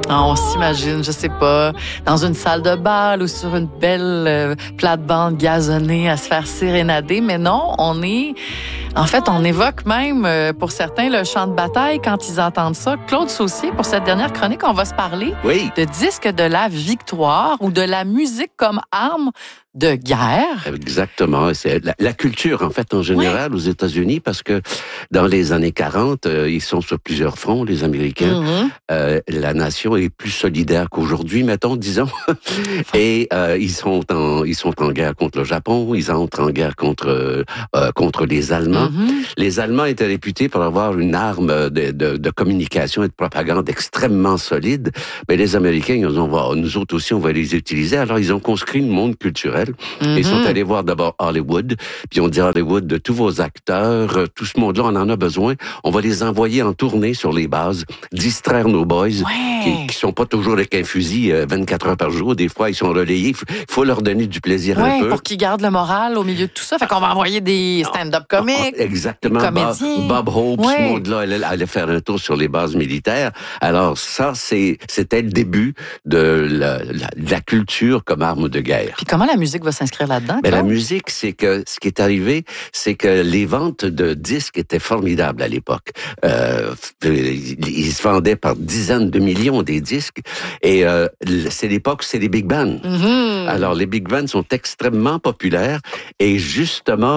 Ah, on s'imagine, je sais pas, dans une salle de bal ou sur une belle plate-bande gazonnée à se faire sérénader. Mais non, on évoque même, pour certains, le champ de bataille quand ils entendent ça. Claude Saucier, pour cette dernière chronique, on va se parler de disque de la victoire ou de la musique comme arme de guerre. Exactement. C'est la culture, en fait, en général, aux États-Unis, parce que dans les années 40, ils sont sur plusieurs fronts, les Américains. La nation est plus solidaire qu'aujourd'hui, mettons, disons. Et ils sont en guerre contre le Japon, ils entrent en guerre contre les Allemands. Les Allemands étaient réputés pour avoir une arme de communication et de propagande extrêmement solide. Mais les Américains, nous autres aussi, on va les utiliser. Alors, ils ont conscrit le monde culturel. Ils sont allés voir d'abord Hollywood, puis on dit Hollywood, de tous vos acteurs, tout ce monde-là, on en a besoin. On va les envoyer en tournée sur les bases, distraire nos boys, qui sont pas toujours avec un fusil 24 heures par jour. Des fois, ils sont relayés. Il faut leur donner du plaisir un peu. Pour qu'ils gardent le moral au milieu de tout ça. Fait qu'on va envoyer des stand-up comiques. Exactement. Des comédiens. Bob Hope, ce monde-là, allait faire un tour sur les bases militaires. Alors ça, c'était le début de la culture comme arme de guerre. Puis comment la musique va s'inscrire là-dedans? La musique, c'est que ce qui est arrivé, c'est que les ventes de disques étaient formidables à l'époque. Ils se vendaient par dizaines de millions des disques. Et c'est l'époque, c'est les big bands. Alors, les big bands sont extrêmement populaires. Et justement,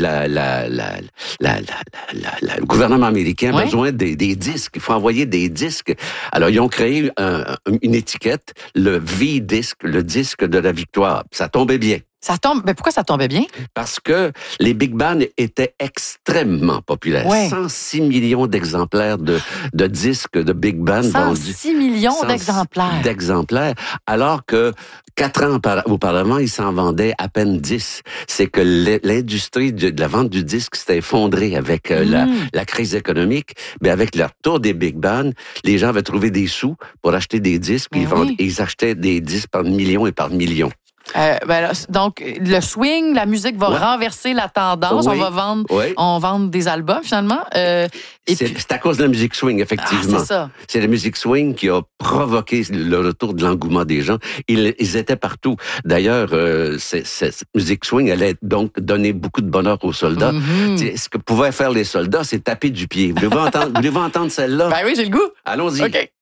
le gouvernement américain a besoin des disques. Il faut envoyer des disques. Alors, ils ont créé une étiquette, le V-disque, le disque de la victoire. Ça tombait bien. Mais pourquoi ça tombait bien? Parce que les big bands étaient extrêmement populaires. 106 millions d'exemplaires de disques de big band vendus. 106 millions d'exemplaires. Alors que 4 ans auparavant, ils s'en vendaient à peine 10. C'est que l'industrie de la vente du disque s'est effondrée avec la crise économique. Mais avec le retour des big bands, les gens avaient trouvé des sous pour acheter des disques. Ils achetaient des disques par millions et par millions. Donc, le swing, la musique va renverser la tendance. On va vendre des albums, finalement. C'est à cause de la musique swing, effectivement. C'est ça. C'est la musique swing qui a provoqué le retour de l'engouement des gens. Ils étaient partout. D'ailleurs, cette musique swing allait donc donner beaucoup de bonheur aux soldats. Ce que pouvaient faire les soldats, c'est taper du pied. Voulez-vous entendre celle-là? Ben oui, j'ai le goût. Allons-y. OK.